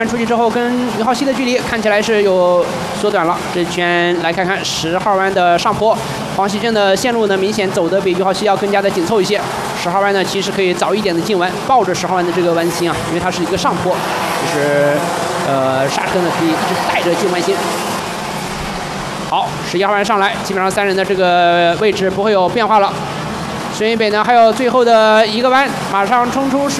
出去之后，跟于浩熙的距离看起来是有缩短了。这圈来看看10号弯的上坡，黄喜正的线路呢明显走得比于浩熙要更加的紧凑一些。10号弯呢其实可以早一点的进弯，抱着10号弯的这个弯心啊，因为它是一个上坡，就是刹车呢可以一直带着进弯心。好，11号弯上来，基本上3人的这个位置不会有变化了。孙一北呢还有最后的一个弯，马上冲出